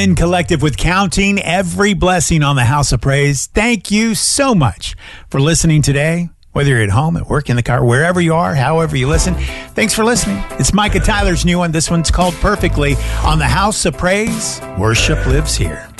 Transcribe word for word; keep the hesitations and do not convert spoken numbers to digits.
Friend Collective with Counting Every Blessing on the House of Praise. Thank you so much for listening today. Whether you're at home, at work, in the car, wherever you are, however you listen, thanks for listening. It's Micah Tyler's new one. This one's called Perfectly on the House of Praise. Worship lives here.